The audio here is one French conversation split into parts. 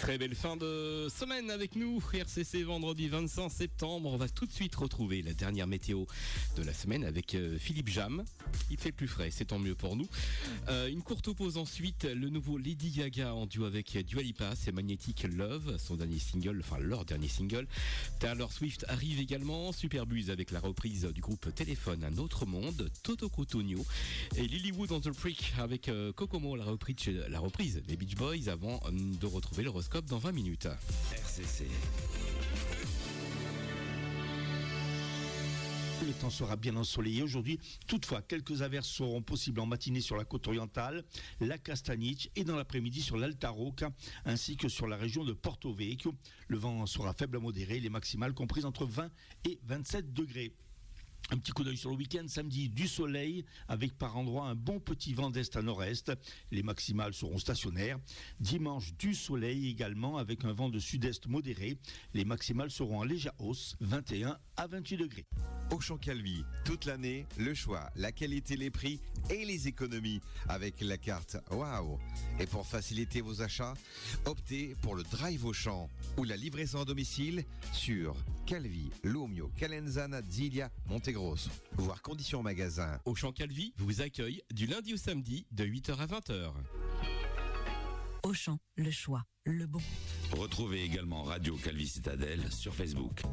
Très belle fin de semaine avec nous, RCC vendredi 25 septembre. On va tout de suite retrouver la dernière météo de la semaine avec Philippe Jam. Il fait plus frais, c'est tant mieux pour nous. Une courte pause ensuite, le nouveau Lady Gaga en duo avec Dua Lipa, c'est Magnetic Love, son dernier single, enfin leur dernier single. Taylor Swift arrive également, Superbuzz avec la reprise du groupe Téléphone, Un autre monde, Toto Cutugno et Lilywood on the Freak avec Kokomo, la reprise des Beach Boys avant de retrouver l'horoscope dans 20 minutes. RCC. Le temps sera bien ensoleillé aujourd'hui. Toutefois, quelques averses seront possibles en matinée sur la côte orientale, la Castagnic et dans l'après-midi sur l'Alta Rocca, ainsi que sur la région de Porto Vecchio. Le vent sera faible à modéré, les maximales comprises entre 20 et 27 degrés. Un petit coup d'œil sur le week-end, samedi, du soleil, avec par endroits un bon petit vent d'est à nord-est. Les maximales seront stationnaires. Dimanche, du soleil également, avec un vent de sud-est modéré. Les maximales seront en légère hausse, 21 à 28 degrés. Auchan Calvi, toute l'année, le choix, la qualité, les prix et les économies avec la carte Waouh. Et pour faciliter vos achats, optez pour le Drive Auchan ou la livraison à domicile sur Calvi, Lumio, Calenzana, Zilia, Montegrosso. Voir conditions au magasin. Auchan Calvi vous accueille du lundi au samedi de 8h à 20h. Auchan, le choix, le bon. Retrouvez également Radio Calvi Citadelle sur Facebook.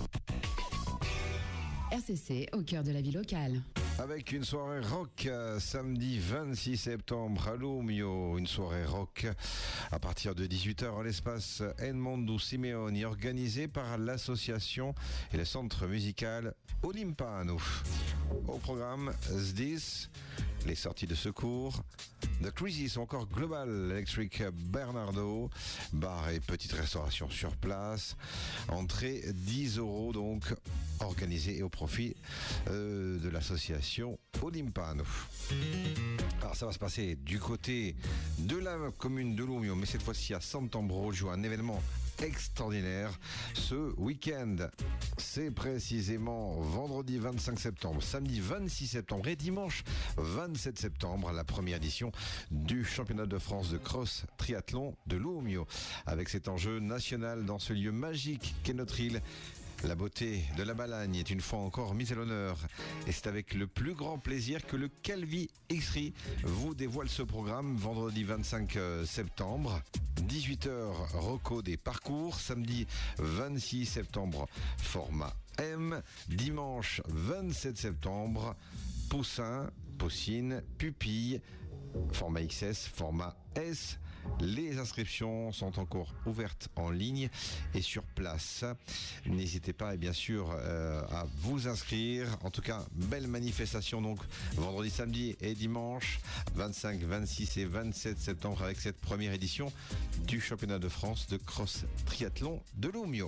RCC au cœur de la vie locale. Avec une soirée rock samedi 26 septembre à Lumio, une soirée rock à partir de 18h à l'espace Edmondo Simeoni, organisée par l'association et le centre musical Olimpano. Au programme SDIS, les sorties de secours, The Crisis ou encore Global Electric Bernardo, bar et petite restauration sur place, entrée 10 € donc, organisée et au profit de l'association Olimpano. Alors ça va se passer du côté de la commune de Lumio, mais cette fois-ci à Sant'Ambrogio, un événement extraordinaire ce week-end. C'est précisément vendredi 25 septembre, samedi 26 septembre et dimanche 27 septembre, la première édition du championnat de France de cross triathlon de Lumio. Avec cet enjeu national dans ce lieu magique qu'est notre île, la beauté de la Balagne est une fois encore mise à l'honneur. Et c'est avec le plus grand plaisir que le Calvi X-Ray vous dévoile ce programme vendredi 25 septembre. 18h, reco des parcours. Samedi 26 septembre, format M. Dimanche 27 septembre, poussin, poussine, pupille, format XS, format S. Les inscriptions sont encore ouvertes en ligne et sur place. N'hésitez pas et bien sûr à vous inscrire. En tout cas, belle manifestation donc vendredi, samedi et dimanche 25, 26 et 27 septembre avec cette première édition du championnat de France de cross triathlon de Lumio.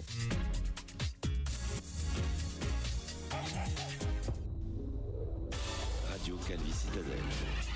Radio Calvi Citadelle.